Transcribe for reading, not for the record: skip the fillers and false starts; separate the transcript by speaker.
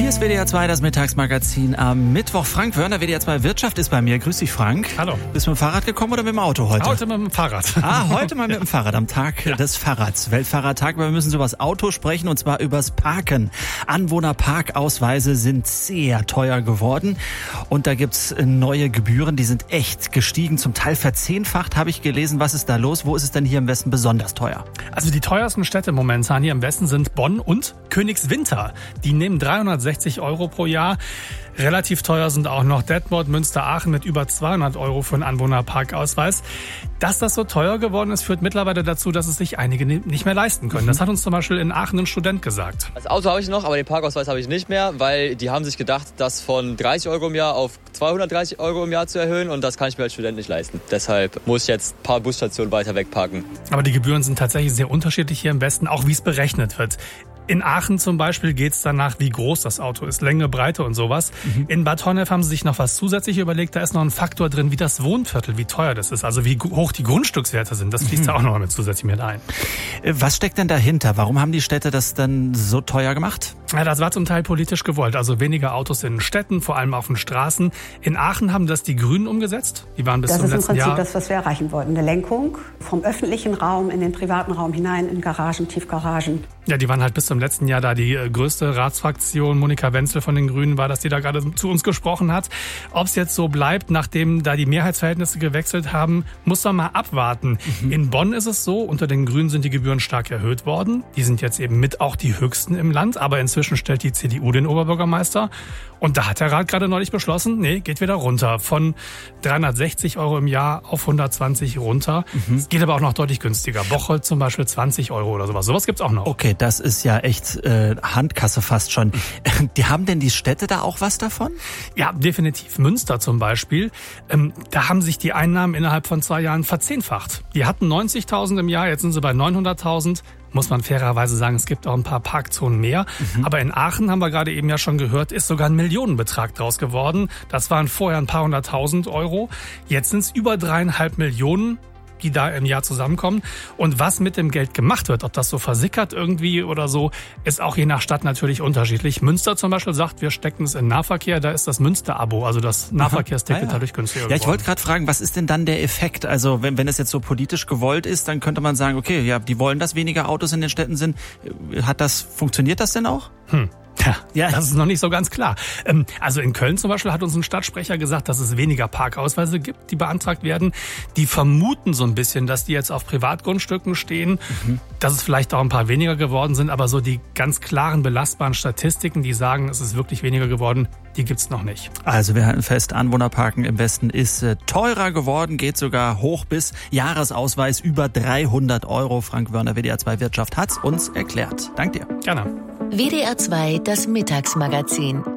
Speaker 1: Hier ist WDR 2, das Mittagsmagazin am Mittwoch. Frank Wörner, WDR 2 Wirtschaft ist bei mir. Grüß dich, Frank.
Speaker 2: Hallo.
Speaker 1: Bist du mit dem Fahrrad gekommen oder mit dem Auto heute?
Speaker 2: Heute mit dem Fahrrad.
Speaker 1: Heute mal mit dem Fahrrad, am Tag des Fahrrads. Weltfahrradtag, aber wir müssen über das Auto sprechen und zwar übers Parken. Anwohnerparkausweise sind sehr teuer geworden und da gibt's neue Gebühren, die sind echt gestiegen, zum Teil verzehnfacht, habe ich gelesen. Was ist da los? Wo ist es denn hier im Westen besonders teuer?
Speaker 2: Also die teuersten Städte momentan hier im Westen sind Bonn und Königswinter. Die nehmen 360 € pro Jahr. Relativ teuer sind auch noch Detmold, Münster, Aachen mit über 200 € für einen Anwohnerparkausweis. Dass das so teuer geworden ist, führt mittlerweile dazu, dass es sich einige nicht mehr leisten können. Das hat uns zum Beispiel in Aachen ein Student gesagt.
Speaker 3: Das Auto habe ich noch, aber den Parkausweis habe ich nicht mehr, weil die haben sich gedacht, das von 30 € im Jahr auf 230 € im Jahr zu erhöhen und das kann ich mir als Student nicht leisten. Deshalb muss ich jetzt ein paar Busstationen weiter wegparken.
Speaker 2: Aber die Gebühren sind tatsächlich sehr unterschiedlich hier im Westen, auch wie es berechnet wird. In Aachen zum Beispiel geht es danach, wie groß das Auto ist, Länge, Breite und sowas. In Bad Honnef haben sie sich noch was zusätzlich überlegt. Da ist noch ein Faktor drin, wie das Wohnviertel, wie teuer das ist. Also wie hoch die Grundstückswerte sind. Das fließt da auch noch mit zusätzlich mit ein.
Speaker 1: Was steckt denn dahinter? Warum haben die Städte das dann so teuer gemacht?
Speaker 2: Ja, das war zum Teil politisch gewollt. Also weniger Autos in Städten, vor allem auf den Straßen. In Aachen haben das die Grünen umgesetzt. Die waren bis zum letzten Jahr.
Speaker 4: Das ist im Prinzip das, was wir erreichen wollten. Eine Lenkung vom öffentlichen Raum in den privaten Raum hinein, in Garagen, Tiefgaragen.
Speaker 2: Ja, die waren halt bis zum letzten Jahr da. Die größte Ratsfraktion, Monika Wenzel von den Grünen, war, dass die da gerade zu uns gesprochen hat. Ob es jetzt so bleibt, nachdem da die Mehrheitsverhältnisse gewechselt haben, muss man mal abwarten. In Bonn ist es so, unter den Grünen sind die Gebühren stark erhöht worden. Die sind jetzt eben mit auch die höchsten im Land. Aber inzwischen stellt die CDU den Oberbürgermeister. Und da hat der Rat gerade neulich beschlossen, nee, geht wieder runter. Von 360 € im Jahr auf 120 runter. Es geht aber auch noch deutlich günstiger. Bocholt zum Beispiel 20 € oder sowas. Sowas gibt's auch noch.
Speaker 1: Okay, das ist ja echt Handkasse fast schon. Die haben denn die Städte da auch was davon?
Speaker 2: Ja, definitiv. Münster zum Beispiel. Da haben sich die Einnahmen innerhalb von 2 Jahren verzehnfacht. Die hatten 90.000 im Jahr, jetzt sind sie bei 900.000. Muss man fairerweise sagen, es gibt auch ein paar Parkzonen mehr. Aber in Aachen, haben wir gerade eben ja schon gehört, ist sogar ein Millionenbetrag draus geworden. Das waren vorher ein paar 100.000 €. Jetzt sind es über 3,5 Millionen, die da im Jahr zusammenkommen. Und was mit dem Geld gemacht wird, ob das so versickert irgendwie oder so, ist auch je nach Stadt natürlich unterschiedlich. Münster zum Beispiel sagt, wir stecken es in Nahverkehr, da ist das Münster-Abo, also das Nahverkehrsticket dadurch günstiger geworden.
Speaker 1: Ja, ich wollte gerade fragen, was ist denn dann der Effekt? Also wenn es jetzt so politisch gewollt ist, dann könnte man sagen, okay, ja, die wollen, dass weniger Autos in den Städten sind. Funktioniert das denn auch?
Speaker 2: Ja, das ist noch nicht so ganz klar. Also in Köln zum Beispiel hat uns ein Stadtsprecher gesagt, dass es weniger Parkausweise gibt, die beantragt werden. Die vermuten so ein bisschen, dass die jetzt auf Privatgrundstücken stehen, dass es vielleicht auch ein paar weniger geworden sind, aber so die ganz klaren, belastbaren Statistiken, die sagen, es ist wirklich weniger geworden, die gibt's noch nicht.
Speaker 1: Also wir halten fest, Anwohnerparken im Westen ist teurer geworden, geht sogar hoch bis Jahresausweis über 300 €. Frank Wörner, WDR 2 Wirtschaft, hat's uns erklärt. Dank dir.
Speaker 2: Gerne.
Speaker 5: WDR 2, das Mittagsmagazin.